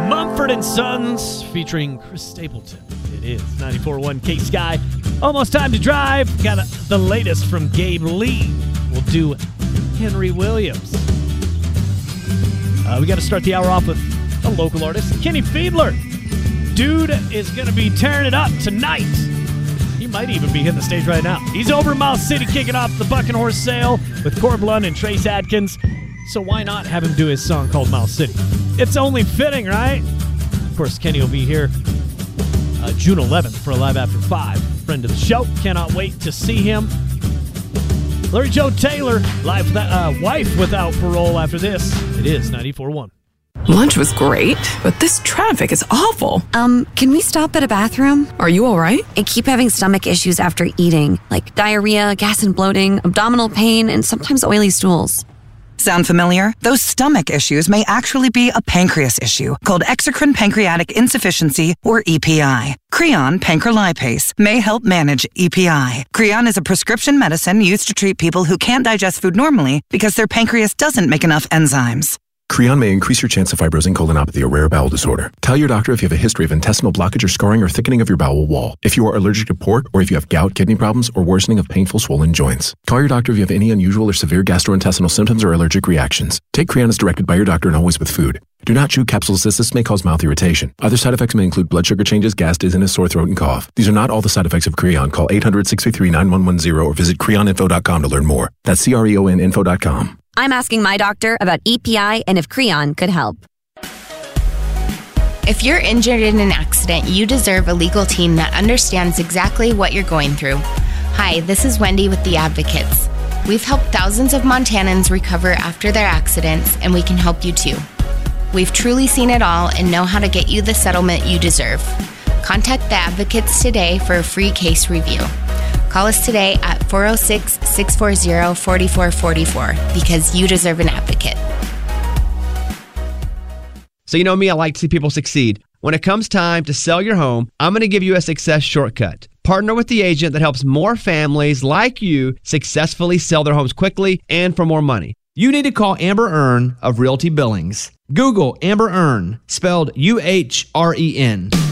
Mumford & Sons featuring Chris Stapleton. It is 94.1 K-Sky. Almost time to drive. Got the latest from Gabe Lee. We'll do Henry Williams. We got to start the hour off with a local artist, Kenny Fiedler. Dude is going to be tearing it up tonight. He might even be hitting the stage right now. He's over in Miles City kicking off the Buck and Horse Sale with Corb Lund and Trace Adkins. So why not have him do his song called Miles City? It's only fitting, right? Of course, Kenny will be here June 11th for a Live After 5. Friend of the show. Cannot wait to see him. Larry Joe Taylor, live Wife Without Parole after this. It is 94.1. Lunch was great, but this traffic is awful. Can we stop at a bathroom? Are you all right? I keep having stomach issues after eating, like diarrhea, gas and bloating, abdominal pain, and sometimes oily stools. Sound familiar? Those stomach issues may actually be a pancreas issue called exocrine pancreatic insufficiency, or EPI. Creon pancrelipase may help manage EPI. Creon is a prescription medicine used to treat people who can't digest food normally because their pancreas doesn't make enough enzymes. Creon may increase your chance of fibrosing colonopathy, a rare bowel disorder. Tell your doctor if you have a history of intestinal blockage or scarring or thickening of your bowel wall, if you are allergic to pork, or if you have gout, kidney problems, or worsening of painful swollen joints. Call your doctor if you have any unusual or severe gastrointestinal symptoms or allergic reactions. Take Creon as directed by your doctor and always with food. Do not chew capsules as this may cause mouth irritation. Other side effects may include blood sugar changes, gas, dizziness, sore throat, and cough. These are not all the side effects of Creon. Call 800-633-9110 or visit creoninfo.com to learn more. That's CREONinfo.com. I'm asking my doctor about EPI and if Creon could help. If you're injured in an accident, you deserve a legal team that understands exactly what you're going through. Hi, this is Wendy with The Advocates. We've helped thousands of Montanans recover after their accidents, and we can help you too. We've truly seen it all and know how to get you the settlement you deserve. Contact The Advocates today for a free case review. Call us today at 406-640-4444 because you deserve an advocate. So you know me, I like to see people succeed. When it comes time to sell your home, I'm going to give you a success shortcut. Partner with the agent that helps more families like you successfully sell their homes quickly and for more money. You need to call Amber Earn of Realty Billings. Google Amber Earn, spelled U-H-R-E-N.